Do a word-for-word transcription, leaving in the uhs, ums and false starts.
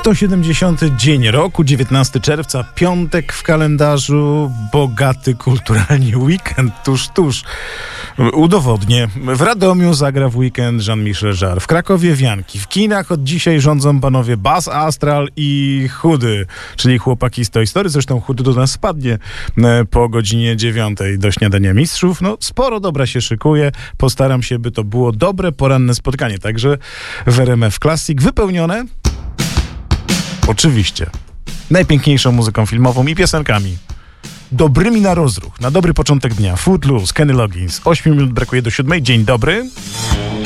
sto siedemdziesiąty dzień roku, dziewiętnastego czerwca, piątek w kalendarzu, bogaty kulturalnie weekend, tuż, tuż. Udowodnię. W Radomiu zagra w weekend Jean-Michel Jarre. W Krakowie wianki. W kinach od dzisiaj rządzą panowie Buzz Astral i Chudy, czyli chłopaki z Toy Story. Zresztą Chudy do nas spadnie po godzinie dziewiątej do śniadania mistrzów. No, sporo dobra się szykuje. Postaram się, by to było dobre, poranne spotkanie. Także w R M F Classic wypełnione oczywiście najpiękniejszą muzyką filmową i piosenkami dobrymi na rozruch, na dobry początek dnia. Footloose, Kenny Loggins. ośmiu minut brakuje do siódmej. Dzień dobry.